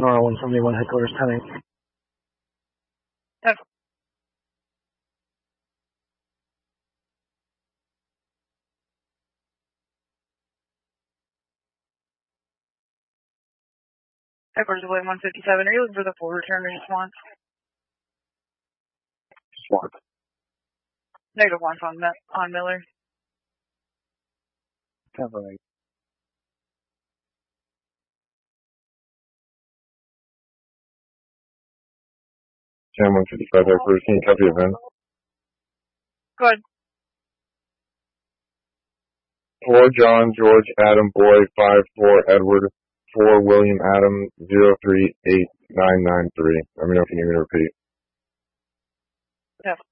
NORA 171 headquarters coming. Yep. Headquarters away 157. Are you looking for the full return or just once? Swat. Negative once on Miller. Covering. Cam 155 headquarters, can you copy event? Go ahead. 4 John, George, Adam, Boy, 5-4, Edward, 4 William, Adam, 038993. Let me know if you need me to repeat. Yep.